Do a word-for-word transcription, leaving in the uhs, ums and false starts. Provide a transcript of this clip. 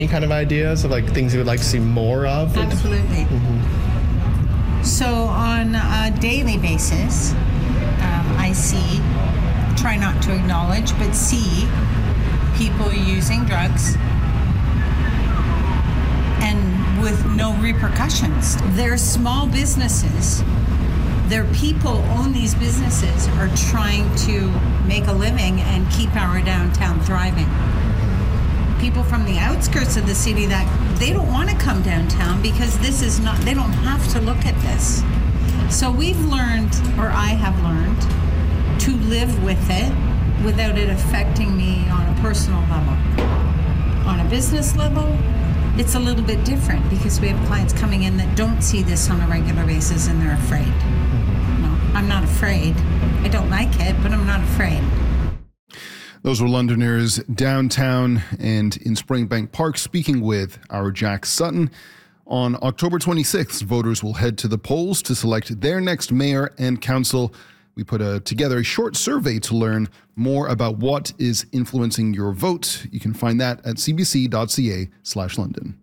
Any kind of ideas of like things you would like to see more of? Absolutely. Mm-hmm. So on a daily basis, um, I see, try not to acknowledge, but see people using drugs and with no repercussions. They're small businesses. Their people own these businesses, are trying to make a living and keep our downtown thriving. People from the outskirts of the city that they don't want to come downtown because this is not, they don't have to look at this. So we've learned, or I have learned, to live with it without it affecting me on a personal level. On a business level, it's a little bit different because we have clients coming in that don't see this on a regular basis and they're afraid. No, I'm not afraid. I don't like it, but I'm not afraid. Those were Londoners downtown and in Springbank Park speaking with our Jack Sutton. On October twenty-sixth, voters will head to the polls to select their next mayor and council. We put a, together a short survey to learn more about what is influencing your vote. You can find that at cbc.ca slash London.